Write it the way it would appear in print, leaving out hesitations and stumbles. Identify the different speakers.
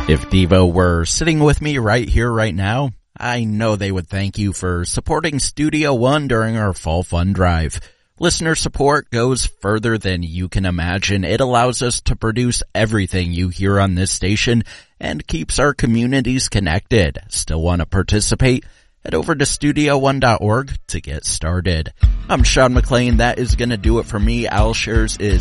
Speaker 1: If Devo were sitting with me right here, right now, I know they would thank you for supporting Studio One during our Fall Fund Drive. Listener support goes further than you can imagine. It allows us to produce everything you hear on this station and keeps our communities connected. Still want to participate? Head over to studio1.org to get started. I'm Sean McLean. That is going to do it for me. Al Shares is